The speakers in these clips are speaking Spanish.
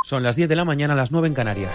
Son las 10 de la mañana, las 9 en Canarias.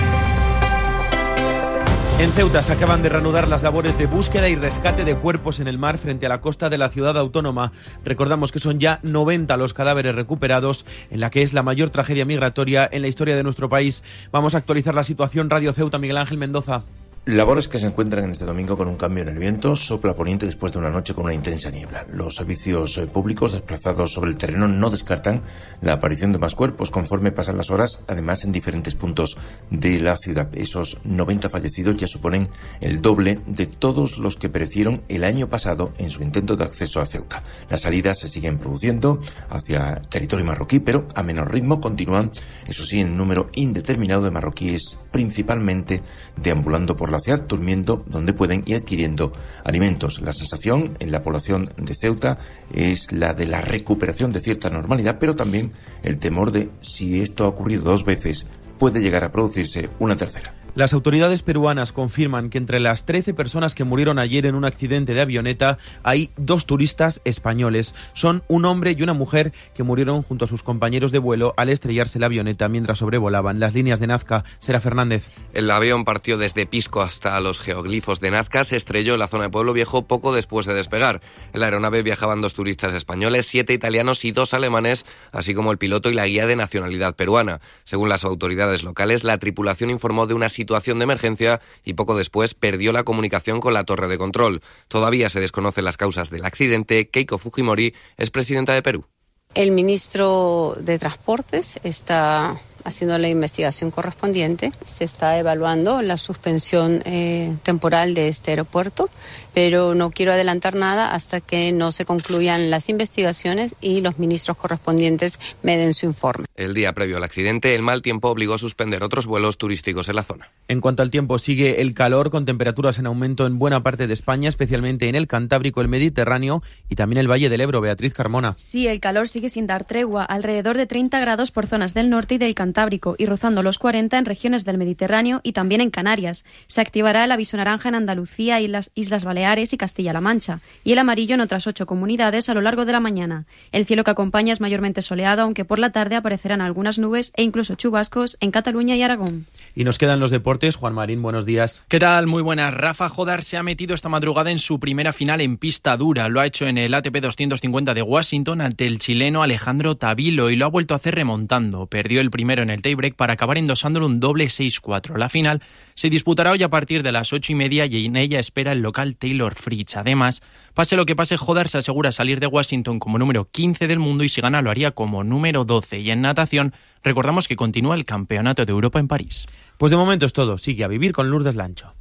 En Ceuta se acaban de reanudar las labores de búsqueda y rescate de cuerpos en el mar frente a la costa de la ciudad autónoma. Recordamos que son ya 90 los cadáveres recuperados en la que es la mayor tragedia migratoria en la historia de nuestro país. Vamos a actualizar la situación. Radio Ceuta, Miguel Ángel Mendoza. Labores que se encuentran en este domingo con un cambio en el viento, sopla poniente después de una noche con una intensa niebla. Los servicios públicos desplazados sobre el terreno no descartan la aparición de más cuerpos conforme pasan las horas, además en diferentes puntos de la ciudad. Esos 90 fallecidos ya suponen el doble de todos los que perecieron el año pasado en su intento de acceso a Ceuta. Las salidas se siguen produciendo hacia territorio marroquí, pero a menor ritmo. Continúan, eso sí, en un número indeterminado de marroquíes, principalmente deambulando por la ciudad, durmiendo donde pueden y adquiriendo alimentos. La sensación en la población de Ceuta es la de la recuperación de cierta normalidad, pero también el temor de, si esto ha ocurrido 2 veces, puede llegar a producirse una tercera. Las autoridades peruanas confirman que entre las 13 personas que murieron ayer en un accidente de avioneta hay 2 turistas españoles. Son un hombre y una mujer que murieron junto a sus compañeros de vuelo al estrellarse la avioneta mientras sobrevolaban las líneas de Nazca. Sera Fernández. El avión partió desde Pisco hasta los geoglifos de Nazca, se estrelló en la zona de Pueblo Viejo poco después de despegar. En la aeronave viajaban 2 turistas españoles, 7 italianos y 2 alemanes, así como el piloto y la guía de nacionalidad peruana. Según las autoridades locales, la tripulación informó de una situación de emergencia y poco después perdió la comunicación con la torre de control. Todavía se desconocen las causas del accidente. Keiko Fujimori es presidenta de Perú. El ministro de Transportes está haciendo la investigación correspondiente. Se está evaluando la suspensión temporal de este aeropuerto, pero no quiero adelantar nada hasta que no se concluyan las investigaciones y los ministros correspondientes me den su informe. El día previo al accidente, el mal tiempo obligó a suspender otros vuelos turísticos en la zona. En cuanto al tiempo, sigue el calor con temperaturas en aumento en buena parte de España, especialmente en el Cantábrico, el Mediterráneo y también el Valle del Ebro. Beatriz Carmona. Sí, el calor sigue sin dar tregua, alrededor de 30 grados por zonas del norte y del Cantábrico y rozando los 40 en regiones del Mediterráneo y también en Canarias. Se activará el aviso naranja en Andalucía y las Islas Baleares y Castilla-La Mancha y el amarillo en otras 8 comunidades a lo largo de la mañana. El cielo que acompaña es mayormente soleado, aunque por la tarde aparecerán algunas nubes e incluso chubascos en Cataluña y Aragón. Y nos quedan los deportes. Juan Marín, buenos días. ¿Qué tal? Muy buenas. Rafa Jodar se ha metido esta madrugada en su primera final en pista dura. Lo ha hecho en el ATP 250 de Washington ante el chileno Alejandro Tavilo y lo ha vuelto a hacer remontando. Perdió el primero en el tiebreak para acabar endosándole un doble 6-4. La final se disputará hoy a partir de las 8:30 y en ella espera el local Taylor Fritz. Además, pase lo que pase, Jodar se asegura salir de Washington como número 15 del mundo y si gana lo haría como número 12. Y en natación, recordamos que continúa el Campeonato de Europa en París. Pues de momento es todo. Sigue a vivir con Lourdes Lancho.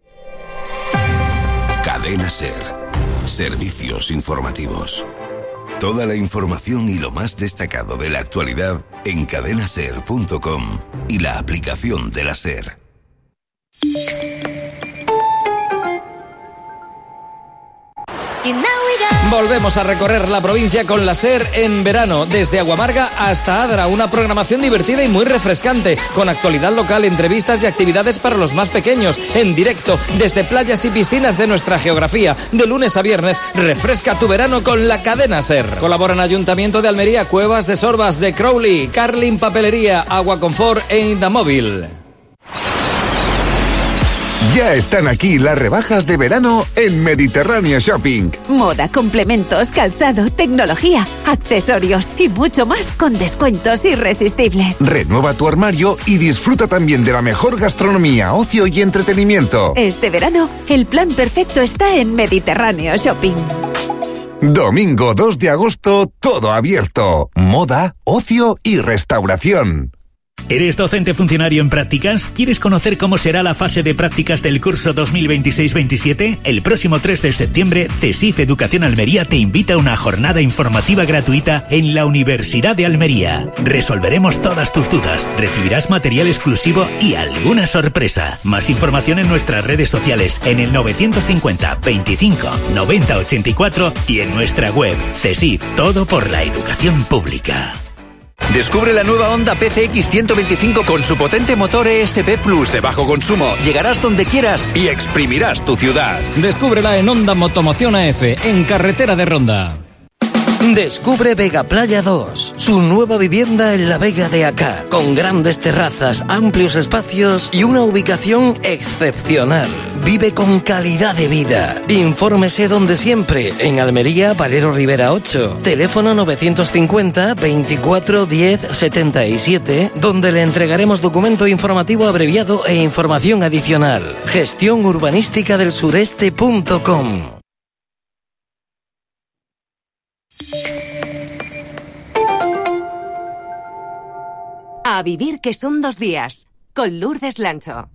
Cadena SER. Servicios informativos. Toda la información y lo más destacado de la actualidad en cadenaser.com y la aplicación de la SER. Volvemos a recorrer la provincia con la SER en verano, desde Aguamarga hasta Adra, una programación divertida y muy refrescante, con actualidad local, entrevistas y actividades para los más pequeños, en directo, desde playas y piscinas de nuestra geografía. De lunes a viernes, refresca tu verano con la cadena SER. Colaboran Ayuntamiento de Almería, Cuevas de Sorbas, de Crowley, Carlin Papelería, Agua Confort e Indamóvil. Ya están aquí las rebajas de verano en Mediterráneo Shopping. Moda, complementos, calzado, tecnología, accesorios y mucho más con descuentos irresistibles. Renueva tu armario y disfruta también de la mejor gastronomía, ocio y entretenimiento. Este verano, el plan perfecto está en Mediterráneo Shopping. Domingo 2 de agosto, todo abierto. Moda, ocio y restauración. ¿Eres docente funcionario en prácticas? ¿Quieres conocer cómo será la fase de prácticas del curso 2026-27? El próximo 3 de septiembre, CESIF Educación Almería te invita a una jornada informativa gratuita en la Universidad de Almería. Resolveremos todas tus dudas, recibirás material exclusivo y alguna sorpresa. Más información en nuestras redes sociales, en el 950 25 90 84 y en nuestra web. CESIF, todo por la educación pública. Descubre la nueva Honda PCX 125 con su potente motor ESP Plus de bajo consumo. Llegarás donde quieras y exprimirás tu ciudad. Descúbrela en Honda Motomoción AF, en carretera de Ronda. Descubre Vega Playa 2, su nueva vivienda en la Vega de Acá, con grandes terrazas, amplios espacios y una ubicación excepcional. Vive con calidad de vida. Infórmese donde siempre, en Almería, Valero Rivera 8. Teléfono 950 24 10 77, donde le entregaremos documento informativo abreviado e información adicional. gestionurbanísticadelsureste.com. A vivir que son 2 días, con Lourdes Lancho.